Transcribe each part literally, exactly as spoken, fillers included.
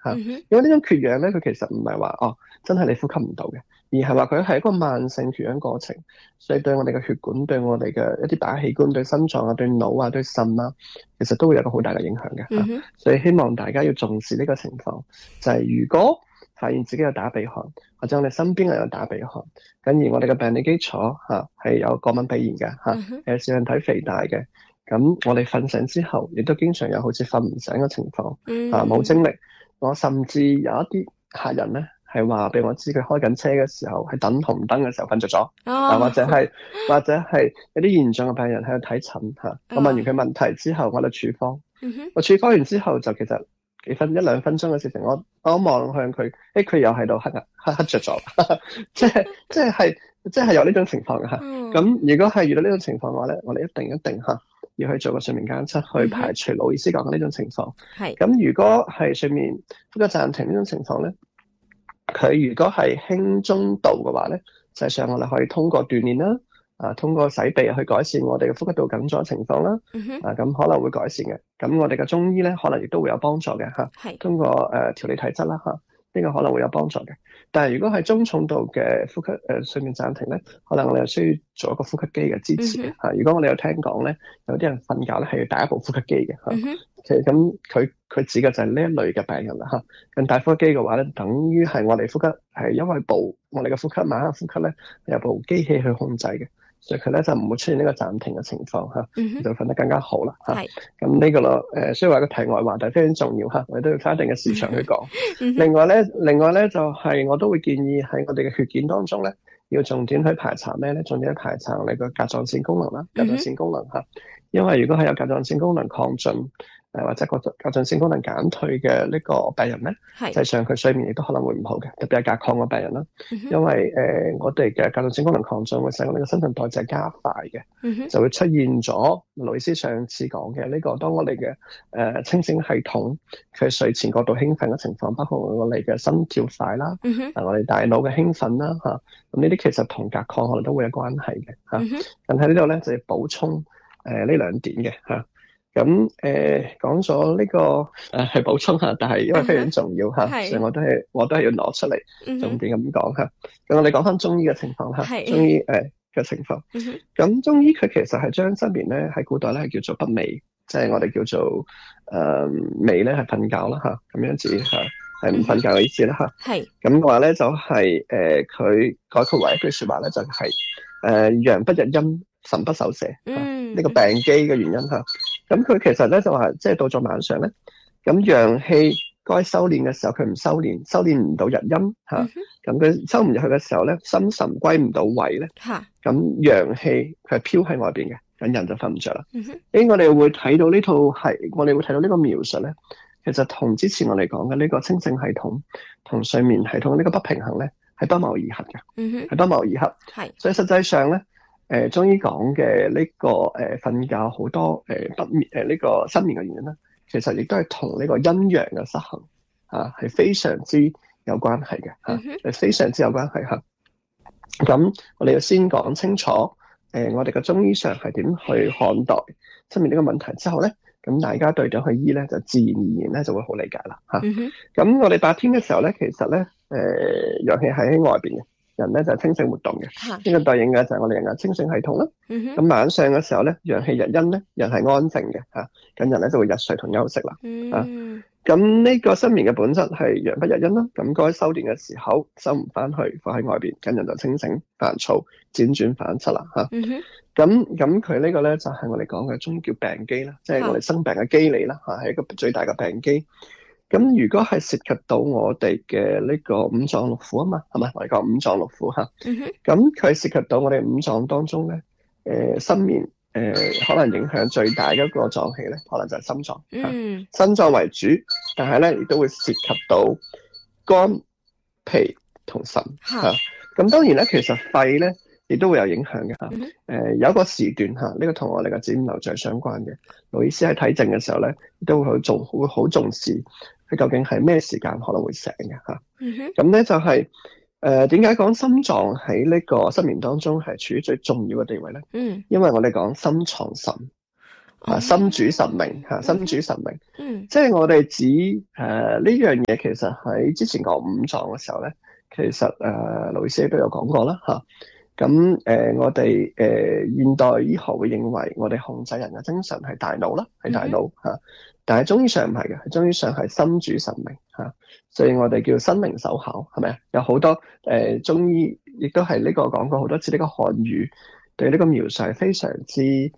嚇。因為呢種缺氧咧，佢其實唔係話哦真係你呼吸唔到嘅，而係話佢係一個慢性缺氧過程，所以對我哋嘅血管、對我哋嘅一啲大器官、對心臟啊、對腦啊、對腎啊，其實都會有一個好大嘅影響嘅嚇。 嗯、 所以希望大家要重視呢個情況，就係、是、如果發現自己有打鼻鼾，或者我哋身邊嘅人有打鼻鼾，咁而我哋嘅病理基礎嚇係有過敏鼻炎嘅嚇，有腺體肥大嘅，咁我哋瞓醒之後，亦都經常有好似瞓唔醒嘅情況，啊冇精力。我甚至有一啲客人咧係話俾我知，佢開緊車嘅時候，係等紅燈嘅時候瞓着咗，啊或者係或者係有啲嚴重嘅病人喺度睇診嚇。我問完佢問題之後，我就處方，我處方完之後就其實幾分一兩分鐘嘅事情，我我望向佢，誒佢又喺度黑黑黑著咗，即係即係即係有呢種情況嘅嚇。咁如果係遇到呢種情況嘅話咧，我哋一定一定嚇要去做個睡眠監測，去排除勞醫師講嘅呢種情況。係咁，如果係睡眠呼吸暫停呢種情況咧，佢如果係輕中度嘅話咧，實際上我哋可以通過鍛鍊啦。啊，通過洗鼻去改善我哋嘅呼吸道緊張情況啦，嗯、啊咁可能會改善嘅。咁我哋嘅中醫咧，可能亦都會有幫助嘅嚇。係通過誒、呃、調理體質啦嚇，呢、這個可能會有幫助嘅。但係如果係中重度嘅呼吸誒、呃、睡眠暫停咧，可能我哋又需要做一個呼吸機嘅支持嘅嚇、嗯啊。如果我哋有聽講咧，有啲人瞓覺咧係要帶一部呼吸機嘅嚇。嗯、其實咁佢佢指嘅就係呢一類嘅病人啦嚇。咁帶呼吸機嘅話咧，等於係我哋呼吸係因為部我哋嘅呼吸晚黑呼吸咧有部機器去控制嘅。所以佢咧就唔會出現呢個暫停嘅情況嚇，嗯、就瞓得更加好啦嚇。咁呢個咯誒，雖然話個題外話，但係非常重要嚇，我哋都要花一定嘅時長去講。嗯、另外咧，另外咧就係、是、我都會建議喺我哋嘅血檢當中咧，要重點去排查咩咧？重點去排查你個甲狀腺功能啦，甲狀腺功能嚇。因為如果係有甲狀腺功能亢進，誒或者個甲狀腺功能減退嘅呢個病人咧，實際上佢睡眠亦都可能會唔好嘅，特別係甲亢嘅病人啦。嗯、因為誒、呃、我哋嘅甲狀腺功能亢進會使我哋嘅新陳代謝加快嘅，嗯、就會出現咗勞醫師上次講嘅呢個，當我哋嘅誒清醒系統佢睡前過度興奮嘅情況，包括我哋嘅心跳快啦，嗯、我哋大腦嘅興奮啦嚇，咁呢啲其實同甲亢可能都會有關係嘅嚇。咁喺呢度咧就要補充誒呢兩點嘅嚇。咁誒講咗呢個誒係補充下，但係因為非常重要嚇，嗯、所以我都係我都係要攞出嚟重點咁講嚇。咁、嗯、我哋講翻中醫嘅情況嚇，是中醫誒嘅、呃、情況。咁、嗯、中醫佢其實係將失眠咧喺古代咧係叫做不寐，即係我哋叫做誒寐咧係瞓覺啦嚇，咁樣子嚇係唔瞓覺嘅意思啦嚇。係咁嘅話咧就係誒佢概括為一句説話咧就係誒陽不日陰，神不守舍。嗯，呢、這個病機嘅原因嚇。咁佢其實咧就話，即係到咗晚上咧，咁陽氣該修煉嘅時候，佢唔修煉，修煉唔到日陰嚇，咁佢、嗯、哼收唔入去嘅時候咧，心神歸唔到位咧，咁陽氣佢係飄喺外邊嘅，咁人就瞓唔着啦。誒、嗯哼，我哋會睇到呢套係，我哋會睇到呢個描述咧，其實同之前我哋講嘅呢個清醒系統同睡眠系統呢個不平衡咧，係不謀而合嘅，係、嗯、哼不謀而合。係是，所以實際上咧。誒、呃，中醫講嘅呢個誒瞓、呃、覺好多誒、呃、不眠誒呢個失眠嘅原因咧，其實亦都係同呢個陰陽嘅失衡啊，係非常之有關係嘅吓，係、mm hmm. 非常之有關係吓。咁我哋要先講清楚，誒、呃，我哋嘅中醫上係點去看待失眠呢個問題之後咧，咁大家對咗去醫咧，就自然而然咧就會好理解啦吓。咁、mm hmm. 我哋白天嘅時候咧，其實咧，誒、呃，陽氣係喺外邊嘅。人咧就係、是、清醒活動嘅，呢、這個對應嘅就係我哋人嘅清醒系統啦。咁、嗯、哼晚上嘅時候咧，陽氣日陰咧，人係安靜嘅嚇，咁人咧就會日睡同休息啦。嗯、啊，咁呢個失眠嘅本質係陽不日陰啦。咁該修煉嘅時候收唔翻去，放喺外邊，咁人就清醒煩躁，輾轉反側啦嚇。咁咁佢呢個咧就係、是、我哋講嘅中醫叫病機啦，即、就、係、是、我哋生病嘅機理啦嚇，係一個最大嘅病機。咁如果係涉及到我哋嘅呢個五臟六腑啊嘛，係咪？我哋講五臟六腑吓。咁佢、嗯、哼涉及到我哋五臟當中咧，誒、呃，失眠誒，可能影響最大嘅一個臟器咧，可能就係心臟。嗯。心臟為主，但係咧亦都會涉及到肝、脾同腎吓。咁、嗯啊、當然咧，其實肺咧亦都會有影響嘅吓。誒、嗯哼呃，有一個時段吓，呢、這個同我哋嘅子午流象相關嘅。勞醫師喺睇症嘅時候咧，都會好重，會好重視。佢究竟係咩時間可能會醒嘅嚇？咁咧、嗯、哼就係誒點解講心臟喺呢個失眠當中係處於最重要嘅地位咧？嗯，因為我哋講心藏神， 啊，心主神明吓，心主神明， 嗯， 即係我哋指誒呢樣嘢，其實喺之前講五臟嘅時候咧，其實誒盧醫師都有講過啦吓。咁誒、呃，我哋誒、呃、現代醫學會認為我哋控制人嘅精神係大腦啦，係大腦吓、嗯，但係中醫上唔係嘅，中醫上係心主神明吓，所以我哋叫心靈手巧，係咪啊？有好多誒、呃、中醫亦都係呢個講過好多次，呢個漢語對呢個描述係非常之誒誒、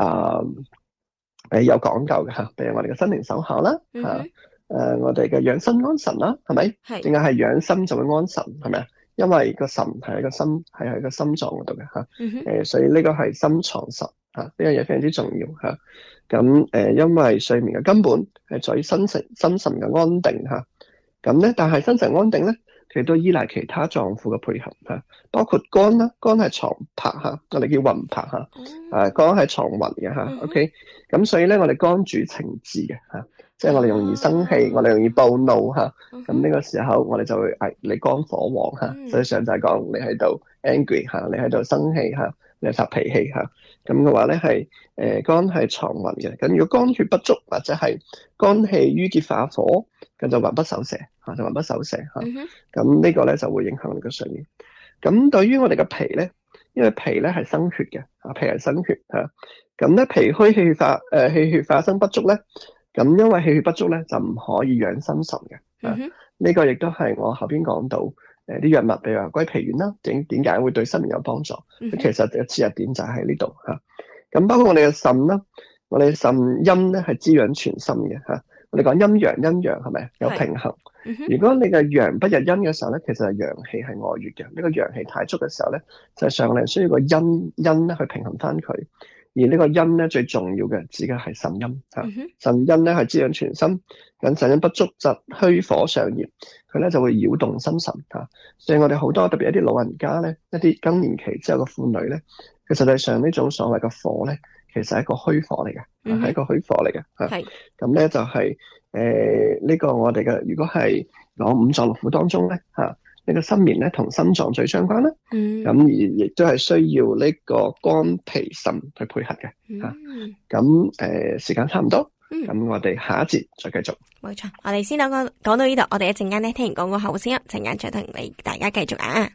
呃、有講究嘅吓，譬如我哋嘅心靈手巧啦吓，誒、嗯呃、我哋嘅養心安神啦，係咪？係，淨係係養心就會安神，係咪啊？因為個神係喺個心，係喺個心臟嗰度嘅吓，誒、嗯呃，所以呢個係心藏神吓，呢樣嘢非常之重要吓。咁、啊、誒、呃，因為睡眠嘅根本係在於心神心神嘅安定吓。咁、啊、咧，但係心神安定咧，其實都依賴其他臟腑嘅配合吓、啊，包括肝啦，肝係藏魄吓，我哋叫魂魄吓，誒、啊，肝係藏魂嘅吓。O K，咁所以咧，我哋肝主情志嘅吓。即係我哋容易生氣，我哋容易暴怒吓，咁呢個時候我哋就會誒你肝火旺吓，實際上就係講你喺度 angry 吓，你喺度生氣吓，你係發脾氣吓，咁嘅話咧係誒肝係藏魂嘅，咁如果肝血不足或者係肝氣鬱結化火，咁就魂不守舍吓，就魂不守舍吓，咁呢個咧就會影響你嘅睡眠。咁對於我哋嘅脾咧，因為脾咧係生血嘅，啊脾係生血吓，咁咧脾虛氣血化誒氣血化生不足咧。咁因為氣血不足咧，就唔可以養心神嘅。呢、嗯這個亦都係我後邊講到誒啲藥物，譬如話歸脾丸啦，點點解會對失眠有幫助？嗯、其實嘅切入點就喺呢度吓。咁包括我哋嘅腎啦，我哋腎陰咧係滋養全身嘅吓。我哋講陰陽陰陽係咪有平衡？嗯、如果你嘅陽不入陰嘅時候咧，其實係陽氣係外越嘅。呢、這個陽氣太足嘅時候咧，就係、是、上嚟需要個陰陰咧去平衡翻佢。而呢個陰咧最重要嘅，指嘅係腎陰吓，腎陰咧係滋養全身，咁腎陰不足則虛火上炎，佢咧就會擾動心神吓。所以我哋好多特別一啲老人家咧，一啲更年期之後嘅婦女咧，其實實際上呢種所謂嘅火咧，其實係一個虛火嚟嘅，係、嗯、一個虛火嚟嘅吓。咁咧就係誒呢個我哋嘅，如果係講五臟六腑當中咧吓。呢、這個失眠咧同心臟最相關啦，咁、嗯、而亦都係需要呢個肝脾腎去配合嘅吓。咁、嗯、誒、呃、時間差唔多，咁、嗯、我哋下一節再繼續。 冇錯，我哋先講講講到呢度，我哋一陣間咧聽完廣告後聲音，陣間再同你大家繼續啊。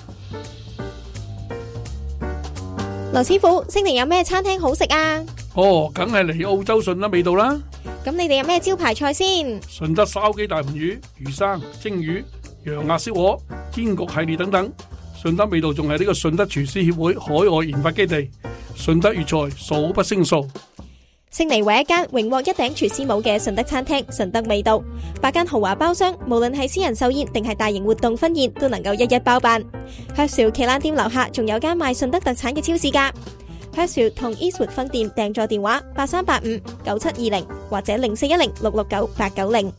劉師傅，星期有咩餐廳好食啊？ 哦，梗係嚟澳洲順德味道啦。 咁你哋有咩招牌菜先？ 順德燒雞大盤魚、魚生、蒸魚、羊鴨燒鵝、煎焗系列等等。順德味道仲係呢個順德廚師協會海外研發基地，順德粵菜數不勝數。 悉尼唯一間榮獲一頂廚師帽嘅順德餐廳順德味道，八間豪華包廂，無論係私人壽宴定係大型活動婚宴，都能夠一一包辦。Herschel 旗艦店樓下仲有間賣順德特產嘅超市㗎。Herschel 同 Eastwood 分店訂座電話八三八五九七二零或者零四一零六六九八九零。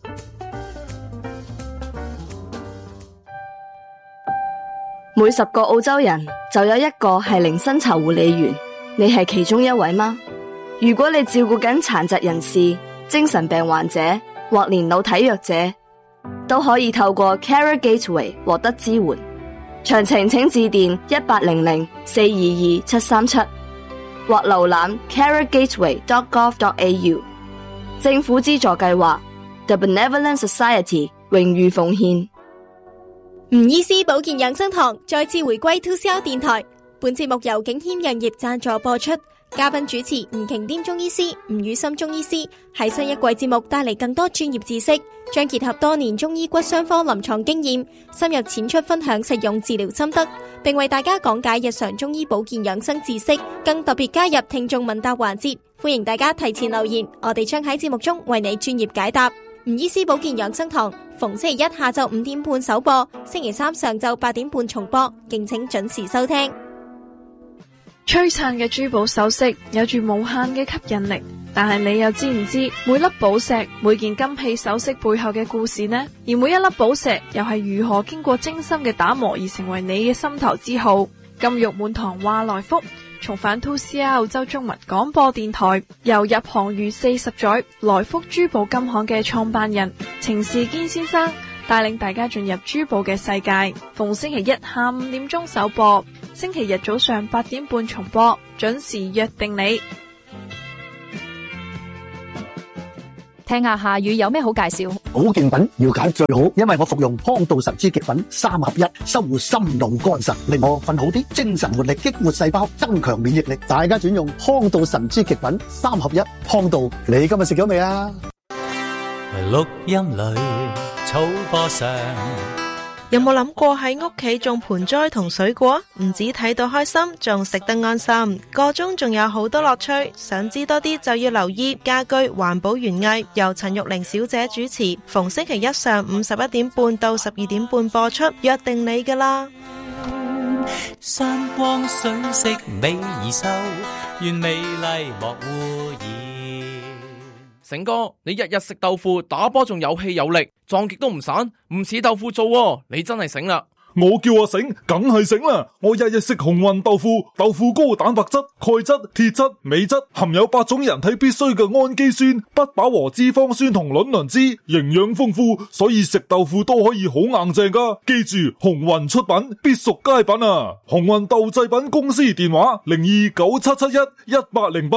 每十個澳洲人就有一個係零薪酬護理員，你係其中一位嗎？如果你照顧緊殘疾人士、精神病患者或年老體弱者，都可以透過 Carer Gateway 獲得支援。詳情請致電一八零零四二二七三七或瀏覽 carer gateway dot gov dot a u。 政府資助計劃 The Benevolent Society 榮譽奉獻。 吳醫師保健養生堂再次回歸 two C R 電台，本節目由景謙藥業贊助播出。嘉賓主持吳瓊添中醫師、吳宇森中醫師喺新一季節目帶嚟更多專業知識，將結合多年中醫骨傷科臨床經驗，深入淺出分享實用治療心得，並為大家講解日常中醫保健養生知識，更特別加入聽眾問答環節，歡迎大家提前留言，我哋將喺節目中為你專業解答。吳醫師保健養生堂逢星期一下晝五點半首播，星期三上晝八點半重播，敬請準時收聽。 璀璨嘅珠寶首飾有住無限嘅吸引力，但係你又知唔知每粒寶石、每件金器首飾背後嘅故事呢？而每一粒寶石又係如何經過精心嘅打磨而成為你嘅心頭之號？金玉滿堂話來福，重返 two C R 澳洲中文廣播電台，由入行逾四十載來福珠寶金行嘅創辦人程士堅先生帶領大家進入珠寶嘅世界。逢星期一下午五點鐘首播，星期日早上八點半重播，準時約定你。 聽下夏雨有咩好介紹。 保健品要揀最好，因為我服用康道神之極品三合一，修護心腦肝腎，令我瞓好啲，精神活力，激活細胞，增強免疫力。大家轉用康道神之極品三合一。康道，你今日食咗未啊？ 錄音裏草坡上， 有冇諗過喺屋企種盆栽同水果？唔止睇到開心，仲食得安心，個中仲有好多樂趣。想知多啲就要留意家居環保園藝，由陳玉玲小姐主持，逢星期一上午十一點半到十二點半播出，約定你㗎啦。 山光水色美而秀，願美麗莫污染。 醒哥，你日日食豆腐，打波仲有氣有力，撞極都唔散，唔似豆腐做喎，你真係醒啦！ 我叫阿醒，梗係醒啦！我日日食紅運豆腐，豆腐高蛋白質、鈣質、鐵質、鎂質，含有八種人體必需嘅氨基酸、不飽和脂肪酸同卵磷脂，營養豐富，所以食豆腐都可以好硬淨噶。記住，紅運出品必屬佳品啊！紅運豆製品公司電話零二九七七一一八零八。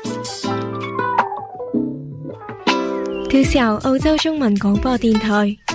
到時候澳洲中文廣播電台。